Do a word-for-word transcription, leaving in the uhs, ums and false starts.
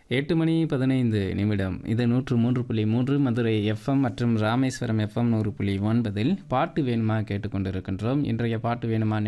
எட்டு மணி பதினைந்து நிமிடம். இது நூற்று மூன்று புள்ளி மூன்று மதுரை எஃப்எம் மற்றும் ராமேஸ்வரம் எஃப்எம் நூறு புள்ளி ஒன்பதில் பாட்டு வேணுமா கேட்டுக்கொண்டிருக்கின்றோம். இன்றைய பாட்டு வேணுமா